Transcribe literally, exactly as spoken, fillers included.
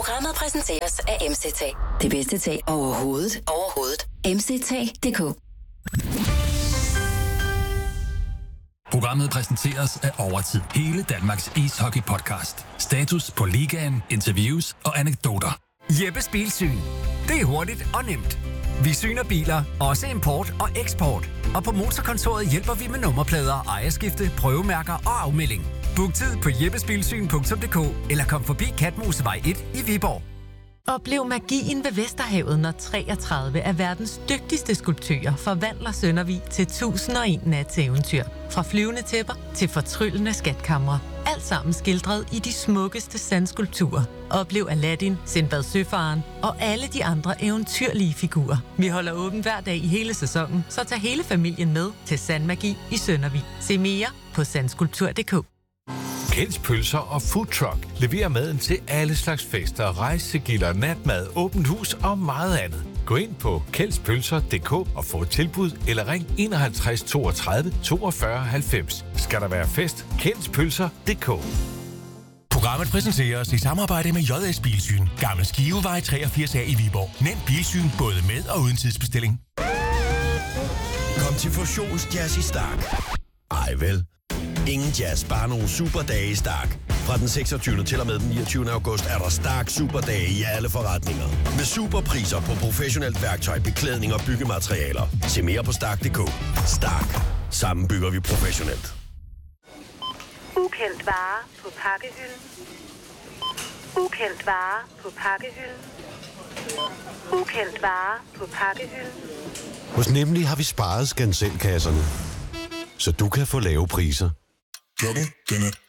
Programmet præsenteres af M C T. Det bedste tag overhovedet. Overhovedet. M C T punktum d k. Programmet præsenteres af Overtid. Hele Danmarks ishockey-podcast. Status på ligaen, interviews og anekdoter. Jeppes Bilsyn. Det er hurtigt og nemt. Vi syner biler, også import og eksport. Og på Motorkontoret hjælper vi med nummerplader, ejerskifte, prøvemærker og afmelding. Book tid på jeppesbilsyn punktum d k eller kom forbi Katmosevej et i Viborg. Oplev magien ved Vesterhavet, når treogtredive af verdens dygtigste skulptører forvandler Søndervig til tusind og en natteeventyr. Fra flyvende tæpper til fortryllende skatkamre. Alt sammen skildret i de smukkeste sandskulpturer. Oplev Aladdin, Sindbad Søfaren og alle de andre eventyrlige figurer. Vi holder åben hver dag i hele sæsonen, så tag hele familien med til Sandmagi i Søndervig. Se mere på sandskulptur punktum d k. Kjelds Pølser og Food Truck leverer maden til alle slags fester, rejsegilder, natmad, åbent hus og meget andet. Gå ind på kjelds pølser punktum d k og få et tilbud, eller ring enoghalvtreds toogtredive toogfyrre halvfems. Skal der være fest? Kjelds Pølser punktum d k. Programmet præsenteres i samarbejde med J S Bilsyn. Gammel Skivevej treogfirs A i Viborg. Nem bilsyn både med og uden tidsbestilling. Kom til Fusions Jazz i Stark. Ej vel. Ingen jazz, bare nogle superdage i Stark. Fra den seksogtyvende til og med den niogtyvende august er der Stark Superdage i alle forretninger. Med superpriser på professionelt værktøj, beklædning og byggematerialer. Se mere på stark punktum d k. Stark. Sammen bygger vi professionelt. Ukendt vare på pakkehylden. Ukendt vare på pakkehylden. Ukendt vare på pakkehylden. Hos Nemlig har vi sparet skanselkasserne, så du kan få lave priser. Klokken, den er